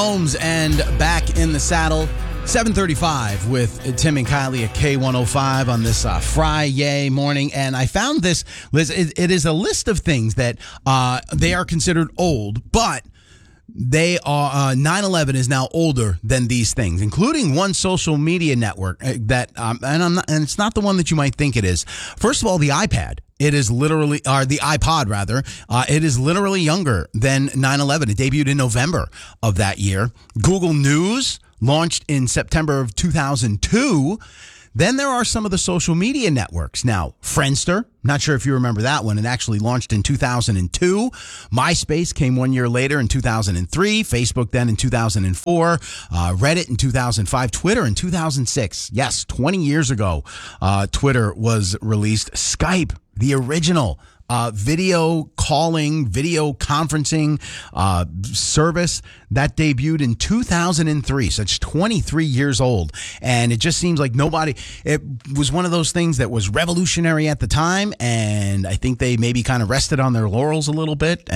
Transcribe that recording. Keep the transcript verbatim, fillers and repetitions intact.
Combs and Back in the Saddle. seven thirty-five with Tim and Kylie at K one oh five on this uh, Friday morning. And I found this, Liz, it, it is a list of things that uh, they are considered old, but they are uh, nine eleven is now older than these things, including one social media network uh, that, um, and I'm not, and it's not the one that you might think it is. First of all, the iPad. It is literally, or the iPod rather, uh, it is literally younger than nine eleven. It debuted in November of that year. Google News launched in September of two thousand two. Then there are some of the social media networks. Now, Friendster, not sure if you remember that one. It actually launched in two thousand two. MySpace came one year later in two thousand three. Facebook then in two thousand four. Uh, Reddit in two thousand five. Twitter in two thousand six. Yes, twenty years ago, uh, Twitter was released. Skype, the original uh, video calling, video conferencing uh, service that debuted in two thousand three. So it's twenty-three years old. And it just seems like nobody, it was one of those things that was revolutionary at the time. And I think they maybe kind of rested on their laurels a little bit.